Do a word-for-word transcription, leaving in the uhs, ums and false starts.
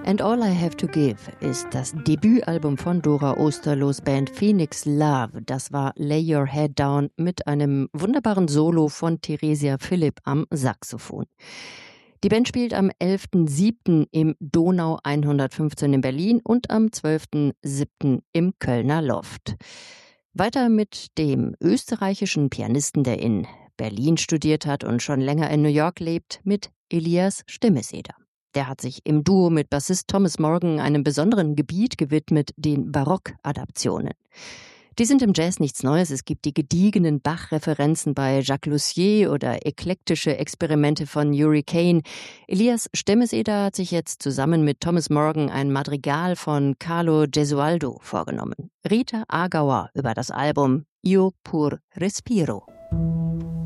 And All I Have to Give ist das Debütalbum von Dora Osterlohs Band Phoenix Love. Das war Lay Your Head Down mit einem wunderbaren Solo von Theresia Philipp am Saxophon. Die Band spielt am elften siebten im Donau hundertfünfzehn in Berlin und am zwölften siebten im Kölner Loft. Weiter mit dem österreichischen Pianisten, der in Berlin studiert hat und schon länger in New York lebt, mit Elias Stemeseder. Der hat sich im Duo mit Bassist Thomas Morgan einem besonderen Gebiet gewidmet, den Barockadaptionen. Die sind im Jazz nichts Neues. Es gibt die gediegenen Bach-Referenzen bei Jacques Lussier oder eklektische Experimente von Yuri Kane. Elias Stemeseder hat sich jetzt zusammen mit Thomas Morgan ein Madrigal von Carlo Gesualdo vorgenommen. Rita Agauer über das Album Io pur respiro.